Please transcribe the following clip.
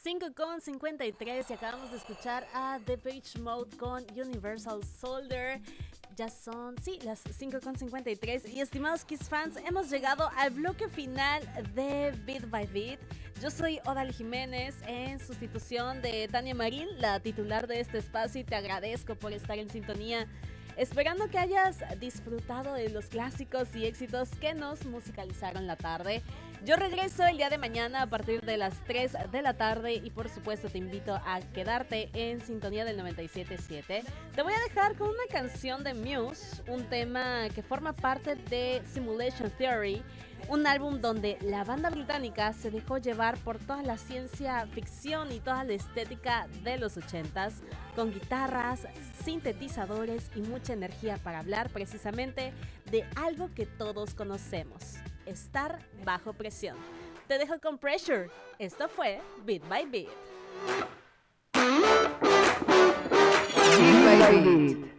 5:53 y acabamos de escuchar a Depeche Mode con Universal Soldier. Ya son, sí, las 5:53 y estimados Kiss fans, hemos llegado al bloque final de Beat by Beat. Yo soy Odal Jiménez en sustitución de Tania Marín, la titular de este espacio, y te agradezco por estar en sintonía. Esperando que hayas disfrutado de los clásicos y éxitos que nos musicalizaron la tarde. Yo regreso el día de mañana a partir de las 3 de la tarde y por supuesto te invito a quedarte en sintonía del 97.7. Te voy a dejar con una canción de Muse, un tema que forma parte de Simulation Theory, un álbum donde la banda británica se dejó llevar por toda la ciencia ficción y toda la estética de los 80s, con guitarras, sintetizadores y mucha energía para hablar precisamente de algo que todos conocemos: estar bajo presión. Te dejo con Pressure. Esto fue Beat by Beat. Beat by Beat.